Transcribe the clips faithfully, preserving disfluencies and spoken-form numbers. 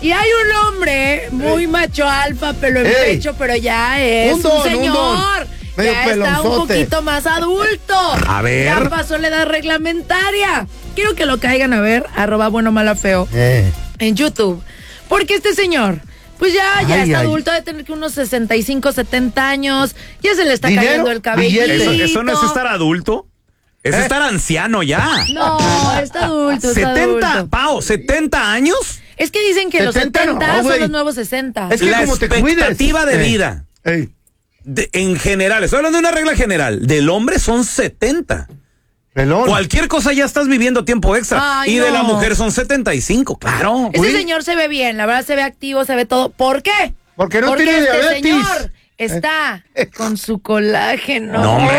Y hay un hombre muy macho alfa, pelo en Ey. pecho, pero ya es Un don, un un señor. don. Medio Ya está un pelonzote. poquito más adulto. A ver. Ya pasó la edad reglamentaria. Quiero que lo caigan a ver, arroba bueno mala feo, Eh. en YouTube. Porque este señor, pues ya, ya Ay, está ay. adulto, de tener que unos sesenta y cinco, setenta años. Ya se le está ¿Dinero? cayendo el cabello. Eso, eso no es estar adulto. Es ¿Eh? estar anciano ya. No, está adulto, está setenta, adulto. Pao, setenta años. Es que dicen que los setenta no, setenta son güey. los nuevos sesenta. Es que La como te cuides. expectativa de Eh. vida. Ey. De- en general, estoy hablando de una regla general. Del hombre son setenta. Pelón. Cualquier cosa ya estás viviendo tiempo extra. Ay, y de no. la mujer son setenta y cinco, claro. Este Uy. señor se ve bien, la verdad se ve activo, se ve todo. ¿Por qué? Porque no Porque tiene este diabetes. señor está con su colágeno. No, hombre.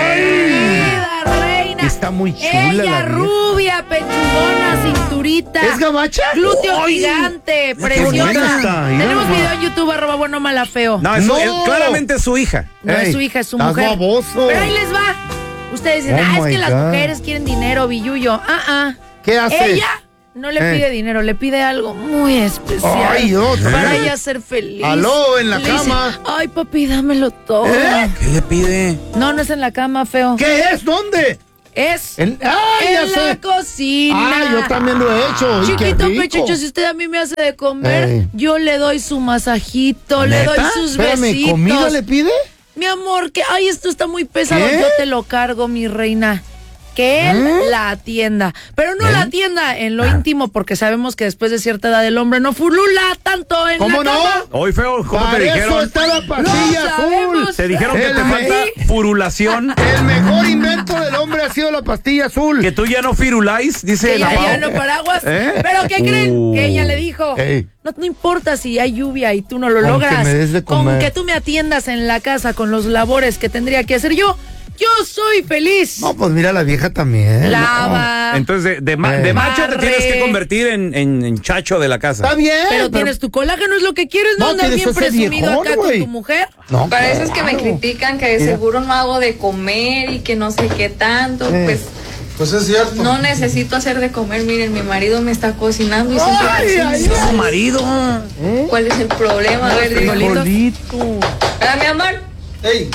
Querida reina. Está muy chula la Ella vieja. rubia, pechugona, cinturita. ¿Es gabacha? Glúteo Ay, gigante, mira qué bonita preciosa. está, mira Tenemos nomás. video en YouTube, arroba bueno mala feo. No, es, No. es claramente su hija. No Ey, es su hija, es su estás mujer. baboso. Pero ahí les va. Ustedes dicen, Oh ah, es my que las God. mujeres quieren dinero, billuyo. Ah, ah. ¿Qué hace? Ella no le Eh. pide dinero, le pide algo muy especial. Ay, Dios. Para ¿Eh? ella ser feliz. Aló, en la Le dice, cama. ay, papi, dámelo todo. ¿Eh? ¿Qué le pide? No, no es en la cama, feo. ¿Qué es? ¿Dónde? Es En, ¡Ay, ya en sé! la cocina. Ah, yo también lo he hecho. Ay, qué Chiquito rico. pechucho, si usted a mí me hace de comer, Ey. yo le doy su masajito, le doy ¿Neta? sus Espérame, besitos. ¿comida le pide? Mi amor, que ay, esto está muy pesado, ¿Qué? yo te lo cargo, mi reina. Que él ¿Eh? la atienda, pero no la atienda en lo Ah. íntimo, porque sabemos que después de cierta edad el hombre no fulula tanto en ¿Cómo la no? cama. Hoy, feo, ¿cómo Para te eso dijeron? está la pastilla Lo azul. sabemos. Te dijeron que El te me- falta furulación. El mejor invento del hombre ha sido la pastilla azul. Que tú ya no firuláis, dice Que la ya, Pao. ya no paraguas. ¿Eh? Pero ¿qué creen? Uh. Que ella le dijo, Ey. no, no importa si hay lluvia y tú no lo Con logras. que me des de Con comer. que tú me atiendas en la casa con los labores que tendría que hacer yo, yo soy feliz. No, pues mira, la vieja también. Lava. Entonces, de, de, ma- Eh. de macho te Barre. tienes que convertir en, en- en chacho de la casa. Está bien. Pero tienes tu colágeno, es lo que quieres, ¿no? No, Andar tienes bien ese presumido viejón, acá güey. con tu mujer. No, Para eso es que me claro. critican que de Mira. seguro no hago de comer y que no sé qué tanto. Eh. Pues Pues es cierto. no necesito hacer de comer. Miren, mi marido me está cocinando y siempre Ay, cocina. ay, Es su marido. ¿Cuál es el problema? A ver, digo, Frijolito. ¿verdad, mi amor? Ey,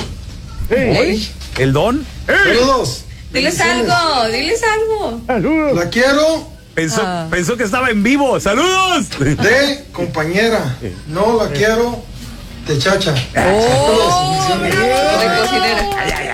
Ey, ¿El don? saludos. diles algo, diles algo. Saludos. La quiero Pensó, Ah. pensó que estaba en vivo. ¡Saludos! de compañera. No la quiero de chacha. Oh, De cocinera.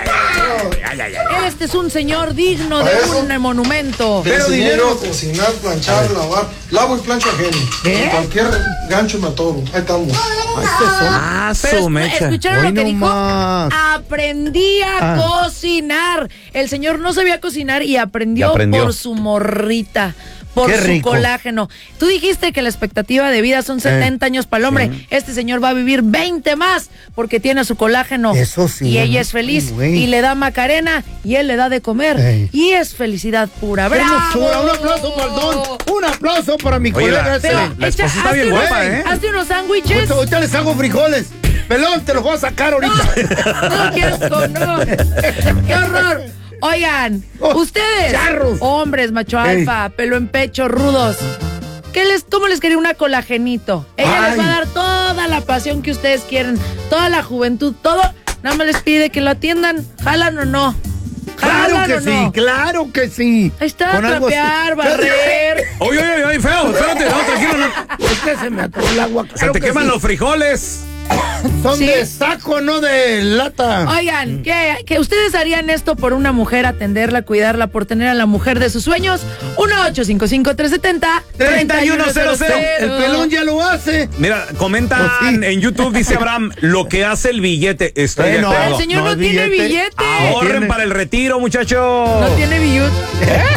Este es un señor digno Para de eso. un monumento. Te Pero enseñé dinero. a cocinar, planchar, lavar. Lavo y plancho ajeno. En cualquier gancho me atoro. Ahí estamos. Ah, Pero su escu- mecha. ¿escucharon Hoy lo que no dijo? más. Aprendí a Ah. cocinar. El señor no sabía cocinar y aprendió, Y aprendió. por su morrita, por Qué su rico. colágeno. Tú dijiste que la expectativa de vida son setenta años para el hombre. Este señor va a vivir veinte más porque tiene su colágeno. Eso sí, Y ella ¿no? es feliz. Ay, güey. Y le da Macarena y él le da de comer. Ey. Y es felicidad pura. ¡Qué ¡Bravo! hermosura! Un aplauso para el don. Un aplauso para mi Oye, colega. la- ese. Pero La echa- esposa está hazte bien unos- guapa, ¿eh? Hazte unos sándwiches. Ahorita, ahorita les hago frijoles. Pelón, te los voy a sacar ahorita. No, qué asco, no. Qué horror. Oigan, Oh, ustedes, charros. hombres, macho Ey. alfa, pelo en pecho, rudos. ¿Qué les, ¿Cómo les quería una colagenito? Ella Ay. les va a dar toda la pasión que ustedes quieren, toda la juventud, todo. Nada más les pide que lo atiendan, jalan o no. Claro ¿Jalan que o sí, no? claro que sí. Ahí está, Con algo así. trapear, barrer. Oye, oye, oye, feo. Espérate, no, tranquilo. No. Es que se me atoró el agua. Se Claro te que queman sí. los frijoles. Son Sí. de saco, no de lata. Oigan, ¿qué, qué ustedes harían esto por una mujer, atenderla, cuidarla, por tener a la mujer de sus sueños? uno ocho cinco cinco tres siete cero treinta y uno cero cero. El pelón ya lo hace. Mira, comentan Pues sí. en YouTube, dice Abraham, lo que hace el billete. Estoy de Bueno, Pero el acuerdo. señor No no, es tiene billete. billete. Ahorren tiene. para el retiro, muchachos. No tiene billete.